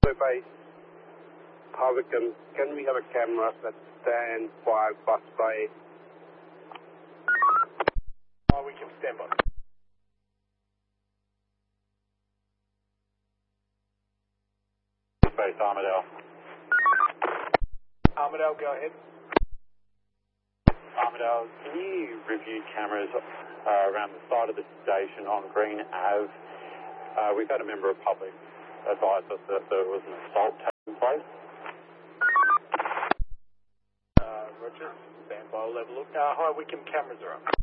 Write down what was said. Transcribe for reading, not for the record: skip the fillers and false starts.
By Harwickham, can we have a camera at stand by bus bay? Harwickham, stand by. Base Armidale. Armidale, go ahead. Armidale, can you review cameras around the side of the station on Green Ave? We've had a member of public advise us that there was an assault taking place. Roger, stand by, we'll have a look. Harwickham, cameras are up.